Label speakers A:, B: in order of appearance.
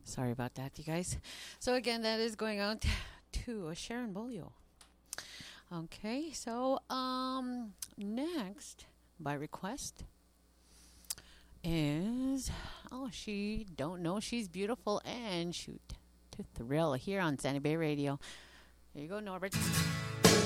A: Sorry about that, you guys. So again, that is going out to Sharon Bolio. Okay, so next by request is she don't know she's beautiful and shoot to thrill here on Sandy Bay Radio. Here you go, Norbert.